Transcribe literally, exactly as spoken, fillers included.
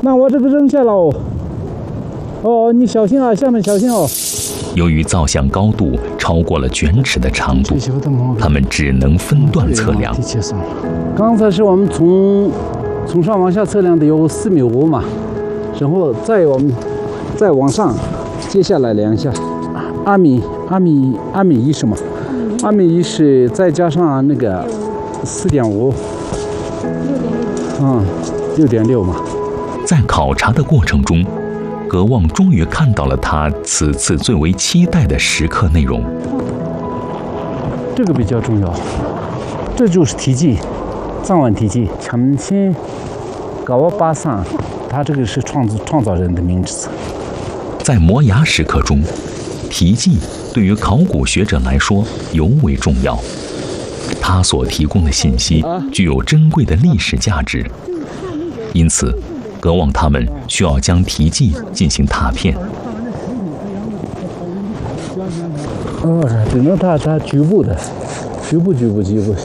那我这个扔下了哦。哦，你小心啊，下面小心哦。 由于造像高度超过了卷尺的长度，他们只能分段测量。 刚才是我们从从上往下测量的有四米五嘛，然后再我们再往上，接下来量一下，二米二米二米一是吗？二米一是再加上那个四点五，嗯，六点六嘛。 在考察的过程中，格旺终于看到了他此次最为期待的时刻内容。 这个比较重要，这就是题记，藏文题记。참신가와바상，他这个是创造创造人的名字。 在摩崖石刻中，题记对于考古学者来说尤为重要，它所提供的信息具有珍贵的历史价值，因此格旺他们需要将题记进行拓片。 哦，只能它它局部的，局部局部局部。